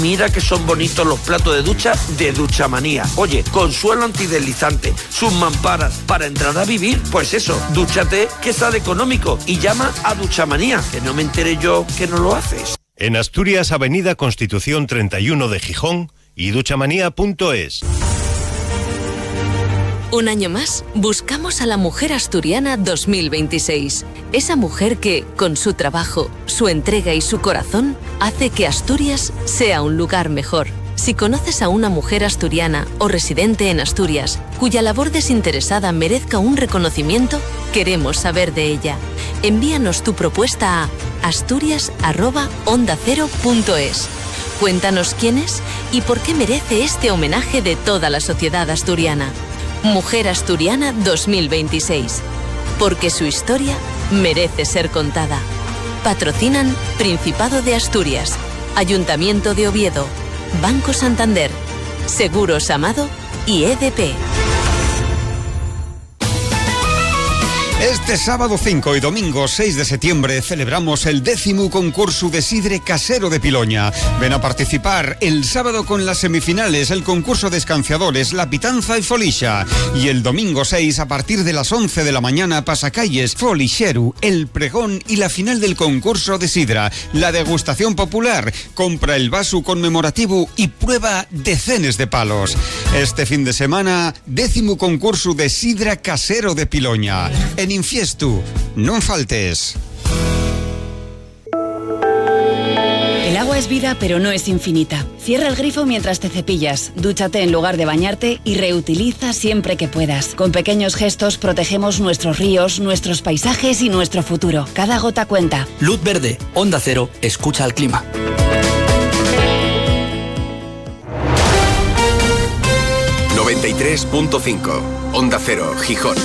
Mira que son bonitos los platos de ducha de Duchamanía. Oye, con suelo antideslizante, sus mamparas, para entrar a vivir, pues eso, dúchate que sale económico y llama a Duchamanía, que no me enteré yo que no lo haces. En Asturias, Avenida Constitución 31 de Gijón y duchamanía.es. Un año más, buscamos a la mujer asturiana 2026. Esa mujer que, con su trabajo, su entrega y su corazón, hace que Asturias sea un lugar mejor. Si conoces a una mujer asturiana o residente en Asturias, cuya labor desinteresada merezca un reconocimiento, queremos saber de ella. Envíanos tu propuesta a asturias@ondacero.es. Cuéntanos quién es y por qué merece este homenaje de toda la sociedad asturiana. Mujer Asturiana 2026. Porque su historia merece ser contada. Patrocinan Principado de Asturias, Ayuntamiento de Oviedo, Banco Santander, Seguros Amado y EDP. Este sábado 5 y domingo 6 de septiembre celebramos el 10º concurso de sidre casero de Piloña. Ven a participar el sábado con las semifinales, el concurso de escanciadores, la pitanza y folixa. Y el domingo 6 a partir de las 11 de la mañana, pasacalles, folixeru, el pregón y la final del concurso de sidra, la degustación popular. Compra el vaso conmemorativo y prueba decenas de palos. Este fin de semana, 10º concurso de sidra casero de Piloña. En Infiestu, no faltes. El agua es vida, pero no es infinita. Cierra el grifo mientras te cepillas, dúchate en lugar de bañarte y reutiliza siempre que puedas. Con pequeños gestos protegemos nuestros ríos, nuestros paisajes y nuestro futuro. Cada gota cuenta. Luz verde, Onda Cero, escucha al clima. 93.5, Onda Cero, Gijón.